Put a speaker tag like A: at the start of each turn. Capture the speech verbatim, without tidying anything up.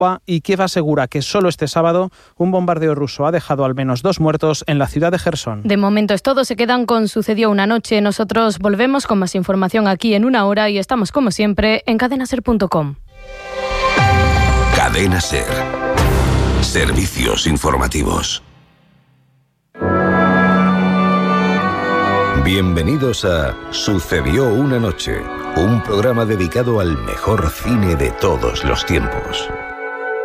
A: preocupa y Kiev asegura que solo este sábado un bombardeo ruso ha dejado al menos dos muertos en la ciudad de Jersón.
B: De momento es todo, se quedan con Sucedió una noche. Nosotros volvemos con más información aquí en una hora y estamos como siempre en cadena ser punto com.
C: Cadena Ser. Servicios informativos. Bienvenidos a Sucedió una noche, un programa dedicado al mejor cine de todos los tiempos.